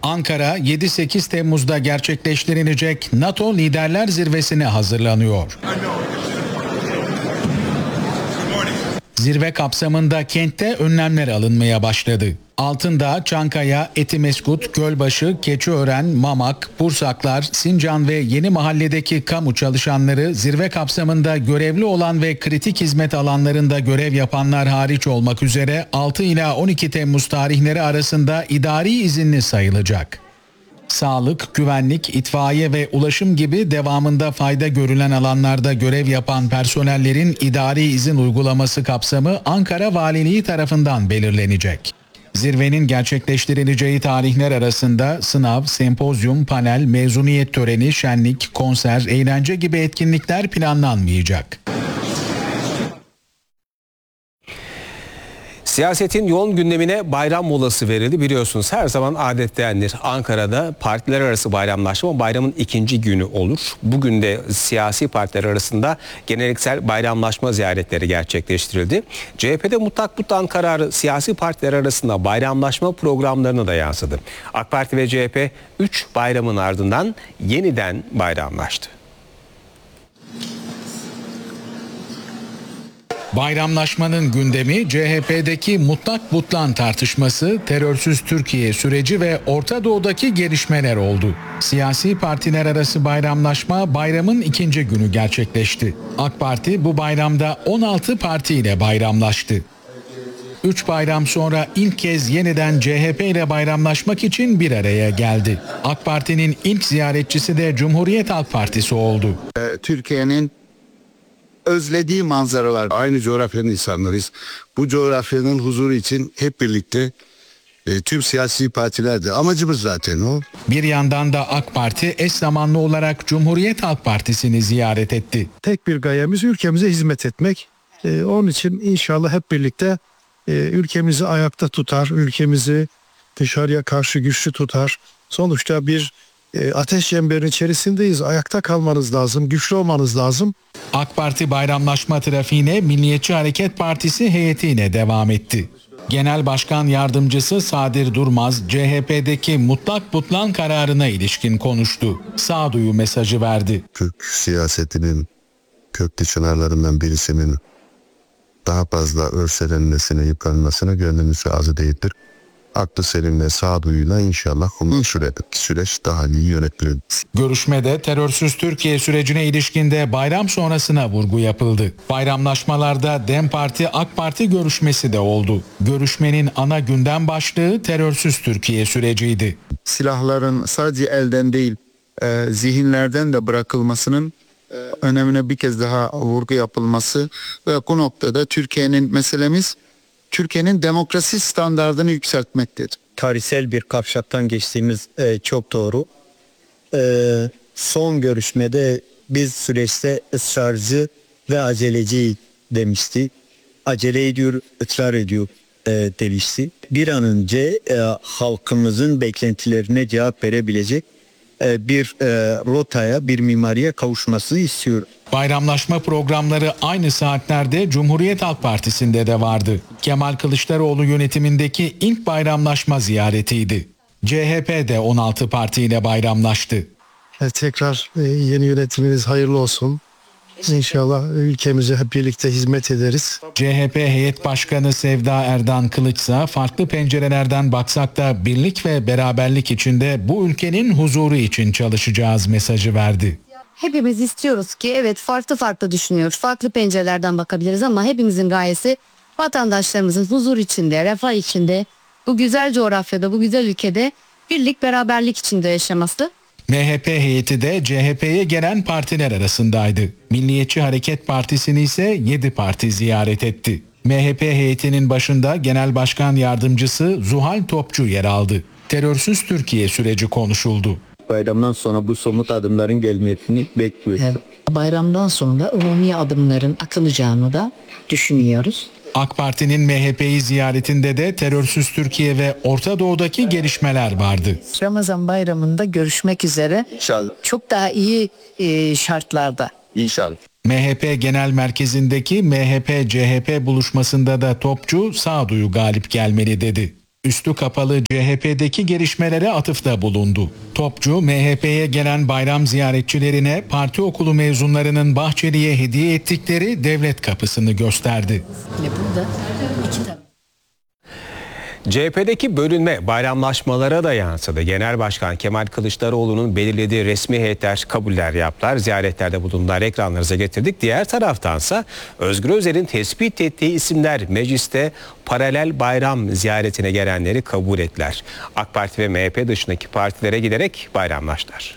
Ankara 7-8 Temmuz'da gerçekleştirilecek NATO Liderler Zirvesi'ne hazırlanıyor. Zirve kapsamında kentte önlemler alınmaya başladı. Altındağ, Çankaya, Etimeskut, Gölbaşı, Keçiören, Mamak, Bursaklar, Sincan ve Yeni Mahalle'deki kamu çalışanları zirve kapsamında görevli olan ve kritik hizmet alanlarında görev yapanlar hariç olmak üzere 6 ila 12 Temmuz tarihleri arasında idari izinli sayılacak. Sağlık, güvenlik, itfaiye ve ulaşım gibi devamında fayda görülen alanlarda görev yapan personellerin idari izin uygulaması kapsamı Ankara Valiliği tarafından belirlenecek. Zirvenin gerçekleştirileceği tarihler arasında sınav, sempozyum, panel, mezuniyet töreni, şenlik, konser, eğlence gibi etkinlikler planlanmayacak. Siyasetin yoğun gündemine bayram molası verildi. Biliyorsunuz her zaman adettendir. Ankara'da partiler arası bayramlaşma bayramın ikinci günü olur. Bugün de siyasi partiler arasında geleneksel bayramlaşma ziyaretleri gerçekleştirildi. CHP'de mutlak butlan kararı siyasi partiler arasında bayramlaşma programlarına da yansıdı. AK Parti ve CHP 3 bayramın ardından yeniden bayramlaştı. Bayramlaşmanın gündemi CHP'deki mutlak butlan tartışması, terörsüz Türkiye süreci ve Orta Doğu'daki gelişmeler oldu. Siyasi partiler arası bayramlaşma bayramın ikinci günü gerçekleşti. AK Parti bu bayramda 16 partiyle bayramlaştı. 3 bayram sonra ilk kez yeniden CHP ile bayramlaşmak için bir araya geldi. AK Parti'nin ilk ziyaretçisi de Cumhuriyet Halk Partisi oldu. Türkiye'nin özlediği manzaralar. Aynı coğrafyanın insanlarıyız. Bu coğrafyanın huzuru için hep birlikte tüm siyasi partilerde amacımız zaten o. Bir yandan da AK Parti eş zamanlı olarak Cumhuriyet Halk Partisi'ni ziyaret etti. Tek bir gayemiz ülkemize hizmet etmek. Onun için inşallah hep birlikte ülkemizi ayakta tutar, ülkemizi dışarıya karşı güçlü tutar. Sonuçta bir ateş çemberinin içerisindeyiz. Ayakta kalmanız lazım, güçlü olmanız lazım. AK Parti bayramlaşma trafiğine Milliyetçi Hareket Partisi heyetiyle devam etti. Genel Başkan Yardımcısı Sadir Durmaz, CHP'deki mutlak butlan kararına ilişkin konuştu. Sağduyu mesajı verdi. Türk siyasetinin köklü çınarlarından birisinin daha fazla örselenmesine, yıpranmasına gönlümüz razı değildir. Aklı selimle, sağduyuyla inşallah uzun süreç daha iyi yönetilir. Görüşmede terörsüz Türkiye sürecine ilişkinde bayram sonrasına vurgu yapıldı. Bayramlaşmalarda DEM Parti AK Parti görüşmesi de oldu. Görüşmenin ana gündem başlığı terörsüz Türkiye süreciydi. Silahların sadece elden değil, zihinlerden de bırakılmasının önemine bir kez daha vurgu yapılması ve bu noktada Türkiye'nin demokrasi standardını yükseltmektedir. Tarihsel bir kavşaktan geçtiğimiz çok doğru. Son görüşmede biz süreçte ısrarcı ve aceleci demişti. Acele ediyor, ısrar ediyor demişti. Bir an önce halkımızın beklentilerine cevap verebilecek bir rotaya, bir mimariye kavuşmasını istiyor. Bayramlaşma programları aynı saatlerde Cumhuriyet Halk Partisi'nde de vardı. Kemal Kılıçdaroğlu yönetimindeki ilk bayramlaşma ziyaretiydi. CHP de 16 partiyle bayramlaştı. Tekrar yeni yönetiminiz hayırlı olsun. İnşallah ülkemize hep birlikte hizmet ederiz. CHP Heyet Başkanı Sevda Erdan Kılıç ise farklı pencerelerden baksak da birlik ve beraberlik içinde bu ülkenin huzuru için çalışacağız mesajı verdi. Hepimiz istiyoruz ki evet farklı düşünüyoruz. Farklı pencerelerden bakabiliriz ama hepimizin gayesi vatandaşlarımızın huzur içinde, refah içinde, bu güzel coğrafyada, bu güzel ülkede birlik, beraberlik içinde yaşaması. MHP heyeti de CHP'ye gelen partiler arasındaydı. Milliyetçi Hareket Partisi'ni ise 7 parti ziyaret etti. MHP heyetinin başında Genel Başkan Yardımcısı Zuhal Topçu yer aldı. Terörsüz Türkiye süreci konuşuldu. Bayramdan sonra bu somut adımların gelmesini bekliyoruz. Evet. Bayramdan sonra umumi adımların atılacağını da düşünüyoruz. AK Parti'nin MHP'yi ziyaretinde de terörsüz Türkiye ve Orta Doğu'daki gelişmeler vardı. Ramazan bayramında görüşmek üzere. İnşallah. Çok daha iyi şartlarda. İnşallah. MHP Genel Merkezi'ndeki MHP-CHP buluşmasında da Topçu sağduyu galip gelmeli dedi. Üstü kapalı CHP'deki gelişmelere atıfta bulundu. Topçu, MHP'ye gelen bayram ziyaretçilerine parti okulu mezunlarının Bahçeli'ye hediye ettikleri devlet kapısını gösterdi. Burada iki tane. CHP'deki bölünme bayramlaşmalara da yansıdı. Genel Başkan Kemal Kılıçdaroğlu'nun belirlediği resmi heyetler kabuller yaptılar, ziyaretlerde bulundular, ekranlarınıza getirdik. Diğer taraftansa Özgür Özel'in tespit ettiği isimler mecliste paralel bayram ziyaretine gelenleri kabul ettiler. AK Parti ve MHP dışındaki partilere giderek bayramlaştılar.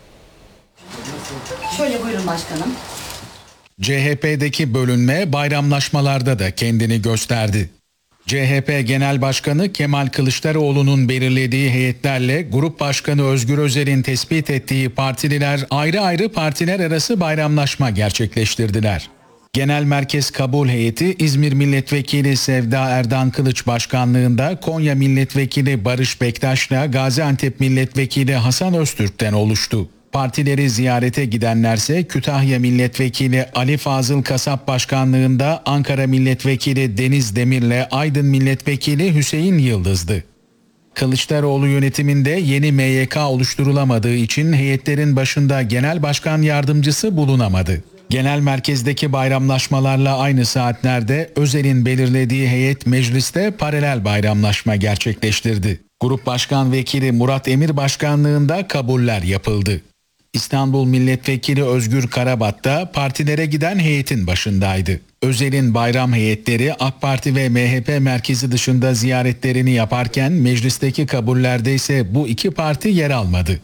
Şöyle buyurun başkanım. CHP'deki bölünme bayramlaşmalarda da kendini gösterdi. CHP Genel Başkanı Kemal Kılıçdaroğlu'nun belirlediği heyetlerle Grup Başkanı Özgür Özel'in tespit ettiği partililer ayrı ayrı partiler arası bayramlaşma gerçekleştirdiler. Genel Merkez Kabul Heyeti İzmir Milletvekili Sevda Erdan Kılıç başkanlığında Konya Milletvekili Barış Bektaş'la Gaziantep Milletvekili Hasan Öztürk'ten oluştu. Partileri ziyarete gidenlerse Kütahya Milletvekili Ali Fazıl Kasap başkanlığında Ankara Milletvekili Deniz Demir'le Aydın Milletvekili Hüseyin Yıldız'dı. Kılıçdaroğlu yönetiminde yeni MYK oluşturulamadığı için heyetlerin başında Genel Başkan Yardımcısı bulunamadı. Genel merkezdeki bayramlaşmalarla aynı saatlerde Özel'in belirlediği heyet mecliste paralel bayramlaşma gerçekleştirdi. Grup Başkan Vekili Murat Emir başkanlığında kabuller yapıldı. İstanbul Milletvekili Özgür Karabat da partilere giden heyetin başındaydı. Özel'in bayram heyetleri AK Parti ve MHP merkezi dışında ziyaretlerini yaparken meclisteki kabullerde ise bu iki parti yer almadı.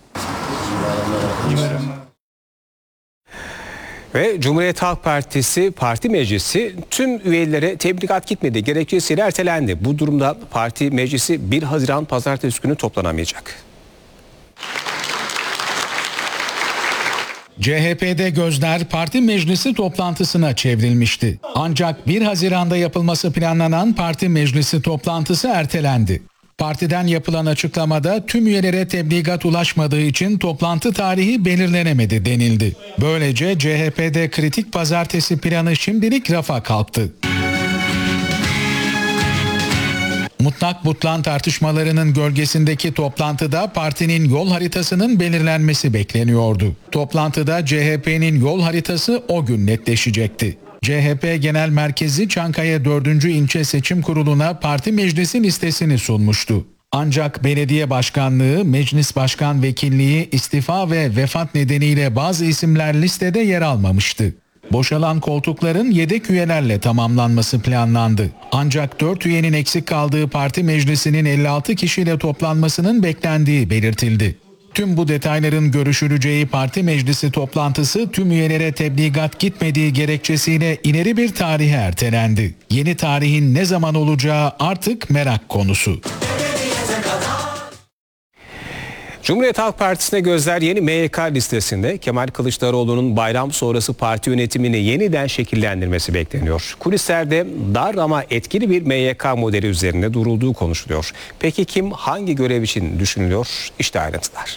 Ve Cumhuriyet Halk Partisi Parti Meclisi tüm üyelere tebligat gitmedi gerekçesiyle ertelendi. Bu durumda parti meclisi 1 Haziran Pazartesi günü toplanamayacak. CHP'de gözler parti meclisi toplantısına çevrilmişti. Ancak 1 Haziran'da yapılması planlanan parti meclisi toplantısı ertelendi. Partiden yapılan açıklamada tüm üyelere tebligat ulaşmadığı için toplantı tarihi belirlenemedi denildi. Böylece CHP'de kritik pazartesi planı şimdilik rafa kalktı. Mutlak butlan tartışmalarının gölgesindeki toplantıda partinin yol haritasının belirlenmesi bekleniyordu. Toplantıda CHP'nin yol haritası o gün netleşecekti. CHP Genel Merkezi Çankaya 4. İlçe Seçim Kurulu'na parti meclisi listesini sunmuştu. Ancak belediye başkanlığı, meclis başkan vekilliği, istifa ve vefat nedeniyle bazı isimler listede yer almamıştı. Boşalan koltukların yedek üyelerle tamamlanması planlandı. Ancak 4 üyenin eksik kaldığı parti meclisinin 56 kişiyle toplanmasının beklendiği belirtildi. Tüm bu detayların görüşüleceği parti meclisi toplantısı tüm üyelere tebligat gitmediği gerekçesiyle ileri bir tarihe ertelendi. Yeni tarihin ne zaman olacağı artık merak konusu. Cumhuriyet Halk Partisi'ne gözler yeni MYK listesinde. Kemal Kılıçdaroğlu'nun bayram sonrası parti yönetimini yeniden şekillendirmesi bekleniyor. Kulislerde dar ama etkili bir MYK modeli üzerinde durulduğu konuşuluyor. Peki kim hangi görev için düşünülüyor? İşte ayrıntılar.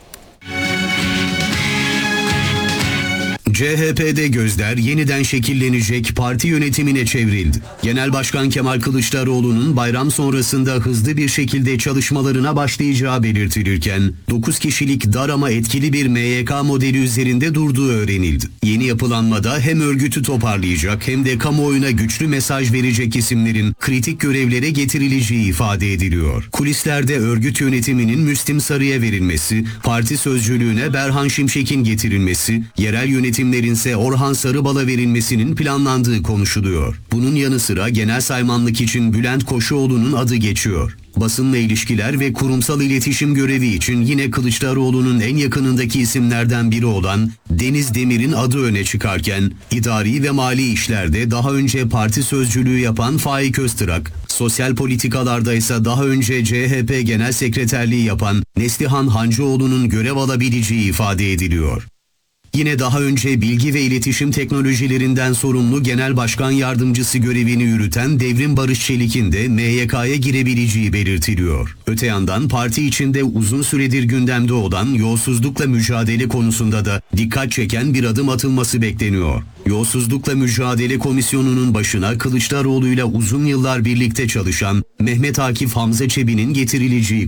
CHP'de gözler yeniden şekillenecek parti yönetimine çevrildi. Genel Başkan Kemal Kılıçdaroğlu'nun bayram sonrasında hızlı bir şekilde çalışmalarına başlayacağı belirtilirken 9 kişilik dar ama etkili bir MYK modeli üzerinde durduğu öğrenildi. Yeni yapılanmada hem örgütü toparlayacak hem de kamuoyuna güçlü mesaj verecek isimlerin kritik görevlere getirileceği ifade ediliyor. Kulislerde örgüt yönetiminin Müslim Sarı'ya verilmesi, parti sözcülüğüne Berhan Şimşek'in getirilmesi, yerel yönetimlerin ise Orhan Sarıbal'a verilmesinin planlandığı konuşuluyor. Bunun yanı sıra genel saymanlık için Bülent Koşuoğlu'nun adı geçiyor. Basınla ilişkiler ve kurumsal iletişim görevi için yine Kılıçdaroğlu'nun en yakınındaki isimlerden biri olan Deniz Demir'in adı öne çıkarken, idari ve mali işlerde daha önce parti sözcülüğü yapan Faik Öztürk, sosyal politikalarda ise daha önce CHP Genel Sekreterliği yapan Neslihan Hancıoğlu'nun görev alabileceği ifade ediliyor. Yine daha önce bilgi ve iletişim teknolojilerinden sorumlu Genel Başkan Yardımcısı görevini yürüten Devrim Barış Çelik'in de MYK'ya girebileceği belirtiliyor. Öte yandan parti içinde uzun süredir gündemde olan yolsuzlukla mücadele konusunda da dikkat çeken bir adım atılması bekleniyor. Yolsuzlukla Mücadele Komisyonu'nun başına Kılıçdaroğlu'yla uzun yıllar birlikte çalışan Mehmet Akif Hamza Çebi'nin getirileceği